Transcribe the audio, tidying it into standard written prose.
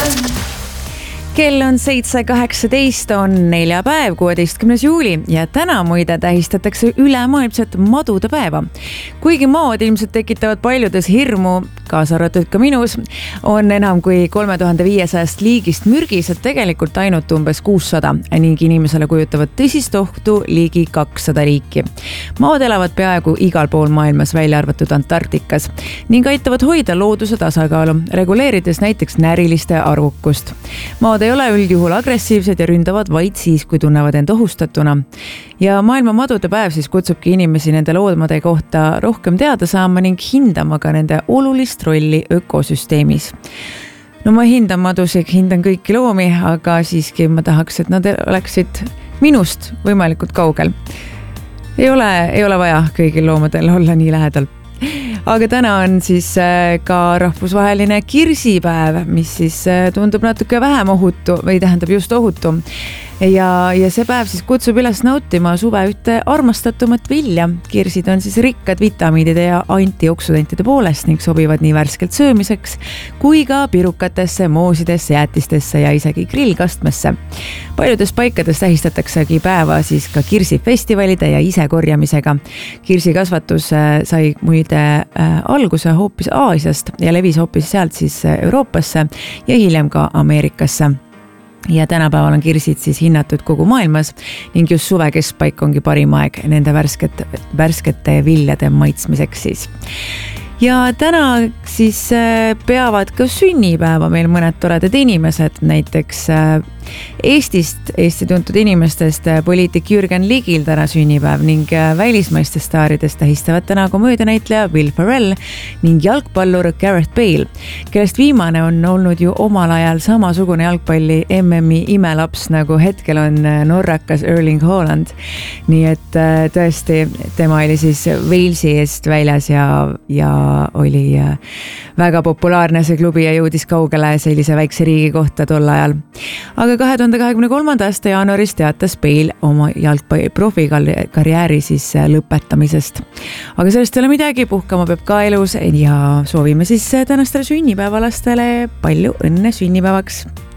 Kell on 7.18, on neljapäev, 16. juuli ja täna muide tähistatakse ülemaailmset madude päeva. Kuigi maad ilmselt tekitavad paljudes hirmu, kaasa arvatud ka minus, on enam kui 3500 liigist mürgised tegelikult ainult umbes 600 ning inimesele kujutavad tõsist ohtu ligi 200 liiki. Maad elavad peaaegu igal pool maailmas, välja arvatud Antarktikas, ning aitavad hoida looduse tasakaalu, reguleerides näiteks näriliste arvukust. Maad ei ole üldjuhul agressiivsed ja ründavad vaid siis, kui tunnevad end ohustatuna. Ja maailma madude päev siis kutsubki inimesi nende loomade kohta rohkem teada saama ning hindama ka nende olulist rolli ökosüsteemis. No ma hindan madusid, hindan kõiki loomi, aga siiski ma tahaks, et nad oleksid minust võimalikult kaugel. Ei ole vaja kõigil loomadel olla nii lähedal. Aga täna on siis ka rahvusvaheline kirsipäev, mis siis tundub natuke vähem ohutu või tähendab just ohutu. Ja see päev siis kutsub üles nautima suve ühte armastatumat vilja. Kirsid on siis rikkad vitamiinide ja antioksudantide poolest ning sobivad nii värskelt söömiseks kui ka pirukatesse, moosidesse, jäätistesse ja isegi grillkastmesse. Paljudes paikades tähistataksegi päeva siis ka kirsifestivalide ja isekorjamisega. Kirsikasvatus sai muide alguse hoopis Aasiast ja levis hoopis sealt siis Euroopasse ja hiljem ka Ameerikasse. Ja tänapäeval on kirsid siis hinnatud kogu maailmas ning just suve keskpaik ongi parim aeg nende värskete viljade maitsmiseks siis. Ja täna siis peavad ka sünnipäeva meil mõned toredad inimesed, näiteks Eesti tuntud inimestest poliitik Jürgen Ligil täna sünnipäev ning välismaistest staaridest tähistavad täna komöödianäitleja Will Ferrell ning jalgpallur Gareth Bale, kellest viimane on olnud ju omal ajal samasugune jalgpalli MM-i imelaps, nagu hetkel on norrakas Erling Haaland. Nii et tõesti, tema oli siis Walesi eest väljas ja oli väga populaarne see klubi ja jõudis kaugele sellise väikse riigi kohta tol ajal. Aga 2023. aasta jaanuaris teatas Bale oma jalgpalli profikarjääri siis lõpetamisest. Aga sellest ei ole midagi, puhkama peab ka elus ja soovime siis tänastele sünnipäevalastele palju õnne sünnipäevaks.